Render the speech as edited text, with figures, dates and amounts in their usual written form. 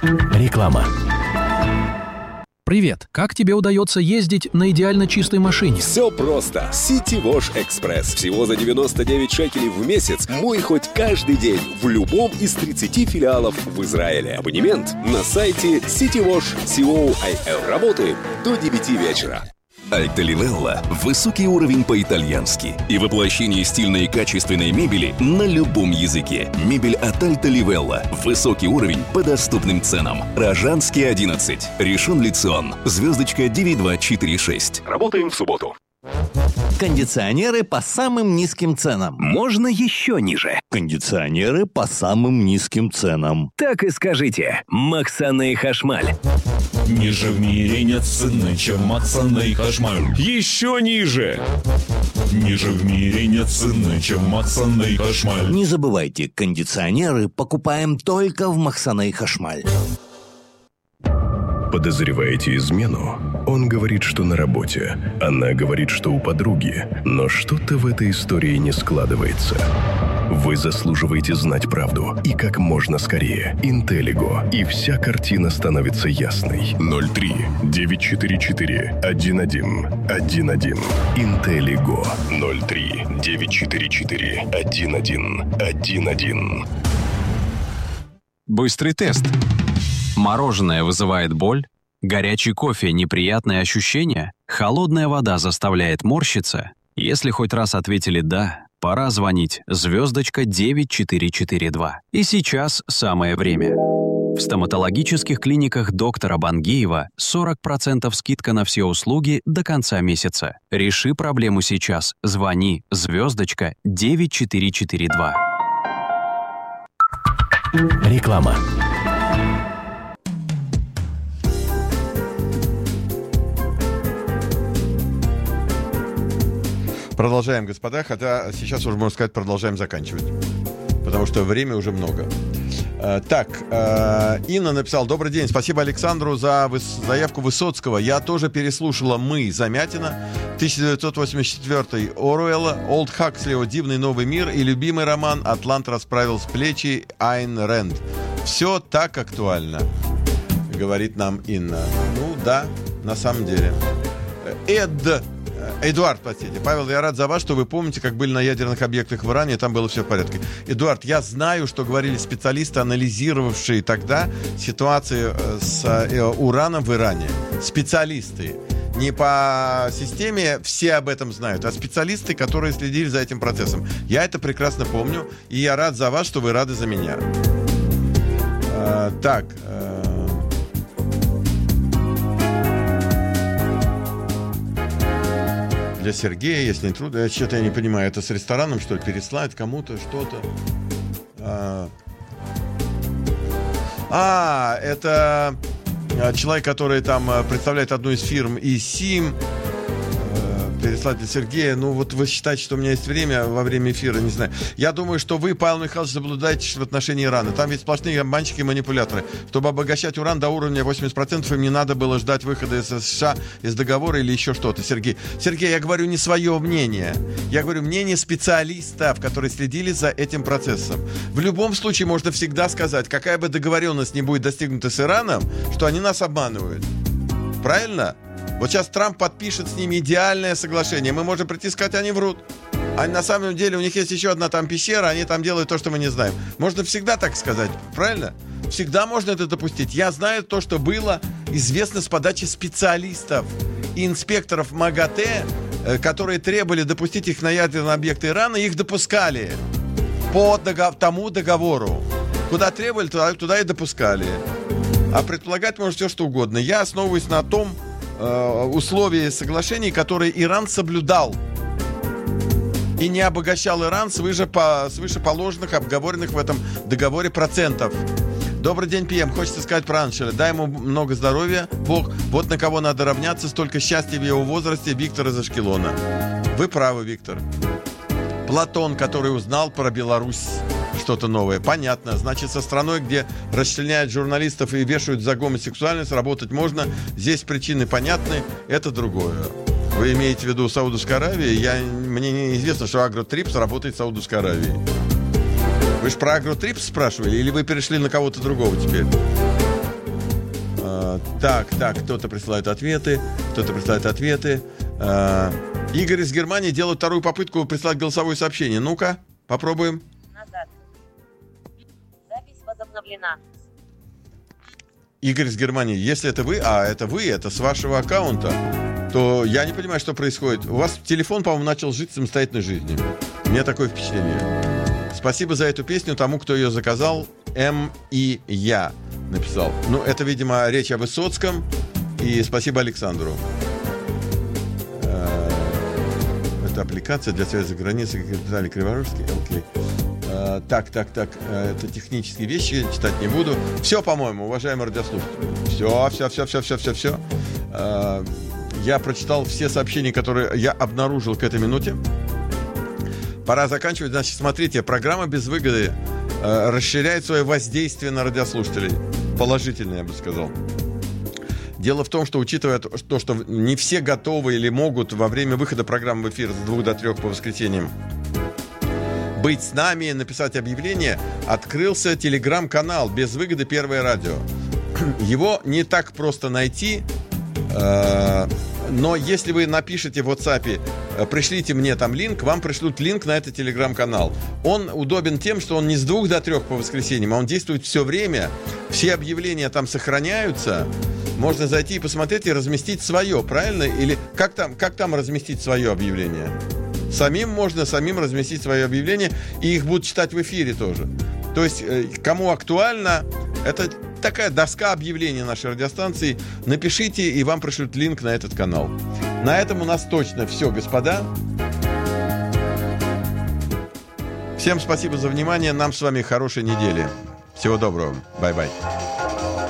Реклама. Привет! Как тебе удается ездить на идеально чистой машине? Все просто. City Wash Express. Всего за 99 шекелей в месяц. Мой хоть каждый день в любом из 30 филиалов в Израиле. Абонемент на сайте citywash.co.il. Работаем до 9 вечера. Альта Ливелла – высокий уровень по-итальянски и воплощение стильной и качественной мебели на любом языке. Мебель от Альта Ливелла. Высокий уровень по доступным ценам. Рожанский, 11. Ришон Ле-Цион. Звездочка 9246. Работаем в субботу. Кондиционеры по самым низким ценам. Можно еще ниже. Кондиционеры по самым низким ценам. Так и скажите. Максаны Хашмаль. Ниже в мире нет цены, чем Максаны Хашмаль. Еще ниже. Ниже в мире нет цены, чем Максаны Хашмаль. Не забывайте, кондиционеры покупаем только в Максаны Хашмаль. Подозреваете измену? Он говорит, что на работе. Она говорит, что у подруги. Но что-то в этой истории не складывается. Вы заслуживаете знать правду. И как можно скорее. Интеллиго. И вся картина становится ясной. 03-944-11-11. Интеллиго. 03-944-11-11. Быстрый тест. Мороженое вызывает боль, горячий кофе – неприятные ощущения, холодная вода заставляет морщиться. Если хоть раз ответили «да», пора звонить звездочка 9442. И сейчас самое время. В стоматологических клиниках доктора Бангиева 40% скидка на все услуги до конца месяца. Реши проблему сейчас. Звони звездочка 9442. Реклама. Продолжаем, господа, хотя сейчас уже, можно сказать, продолжаем заканчивать, потому что время уже много. Так, Инна написала: добрый день, спасибо Александру за заявку Высоцкого. Я тоже переслушала «Мы» Замятина, 1984 Оруэлла, Олд Хаксли «Дивный новый мир» и любимый роман «Атлант расправил с плечи» Айн Рэнд. Все так актуально, говорит нам Инна. Ну да, на самом деле. Эдуард, простите. Павел, я рад за вас, что вы помните, как были на ядерных объектах в Иране, и там было все в порядке. Эдуард, я знаю, что говорили специалисты, анализировавшие тогда ситуацию с ураном в Иране. Специалисты. Не по системе все об этом знают, а специалисты, которые следили за этим процессом. Я это прекрасно помню, и я рад за вас, что вы рады за меня. Для Сергея, если не трудно, что-то я не понимаю, это с рестораном, что ли, переслать кому-то что-то? Это человек, который там представляет одну из фирм ИСИМ, переслать для Сергея. Ну, вот вы считаете, что у меня есть время во время эфира, не знаю. Я думаю, что вы, Павел Михайлович, заблуждаетесь в отношении Ирана. Там ведь сплошные обманщики и манипуляторы. Чтобы обогащать уран до уровня 80%, им не надо было ждать выхода из США из договора или еще что-то. Сергей, я говорю не свое мнение. Я говорю мнение специалистов, которые следили за этим процессом. В любом случае можно всегда сказать, какая бы договоренность не будет достигнута с Ираном, что они нас обманывают. Правильно? Вот сейчас Трамп подпишет с ними идеальное соглашение. Мы можем прийти и сказать, они врут. А на самом деле у них есть еще одна там пещера, они там делают то, что мы не знаем. Можно всегда так сказать, правильно? Всегда можно это допустить. Я знаю то, что было известно с подачи специалистов и инспекторов МАГАТЭ, которые требовали допустить их на ядерные объекты Ирана, их допускали по тому договору. Куда требовали, туда и допускали. А предполагать можно все, что угодно. Я основываюсь на том условия соглашений, которые Иран соблюдал и не обогащал Иран свыше положенных, обговоренных в этом договоре процентов. Добрый день, ПМ. Хочется сказать про Аншера. Дай ему много здоровья, Бог. Вот на кого надо равняться, столько счастья в его возрасте. Виктор из Ашкелона. Вы правы, Виктор. Платон, который узнал про Беларусь что-то новое. Понятно. Значит, со страной, где расчленяют журналистов и вешают за гомосексуальность, работать можно. Здесь причины понятны. Это другое. Вы имеете в виду Саудовскую Аравию? Мне неизвестно, что Агротрипс работает в Саудовской Аравии. Вы же про Агротрипс спрашивали? Или вы перешли на кого-то другого теперь? Так, кто-то присылает ответы. Игорь из Германии делает вторую попытку прислать голосовое сообщение. Ну-ка, попробуем. Назад. Запись возобновлена. Игорь из Германии, если это вы, это с вашего аккаунта, то я не понимаю, что происходит. У вас телефон, по-моему, начал жить самостоятельной жизнью. У меня такое впечатление. Спасибо за эту песню тому, кто ее заказал. И я написал. Ну, это, видимо, речь о Высоцком. И спасибо Александру. Это аппликация для связи за границей, как Виталий Криворожский. Окей. Так. Это технические вещи, читать не буду. Все, по-моему, уважаемые радиослушатели. Все. Я прочитал все сообщения, которые я обнаружил к этой минуте. Пора заканчивать. Значит, смотрите, программа «Без выгоды» расширяет свое воздействие на радиослушателей. Положительное, я бы сказал. Дело в том, что, учитывая то, что не все готовы или могут во время выхода программы в эфир с 2 до 3 по воскресеньям быть с нами, написать объявление, открылся телеграм-канал «Без выгоды. Первое радио». Его не так просто найти, но если вы напишите в WhatsApp, пришлите мне там линк, вам пришлют линк на этот телеграм-канал. Он удобен тем, что он не с 2 до 3 по воскресеньям, а он действует все время. Все объявления там сохраняются. Можно зайти и посмотреть и разместить свое, правильно? Или как там разместить свое объявление? Самим разместить свое объявление, и их будут читать в эфире тоже. То есть, кому актуально, это такая доска объявлений нашей радиостанции. Напишите, и вам пришлют линк на этот канал. На этом у нас точно все, господа. Всем спасибо за внимание. Нам с вами хорошей недели. Всего доброго. Бай-бай.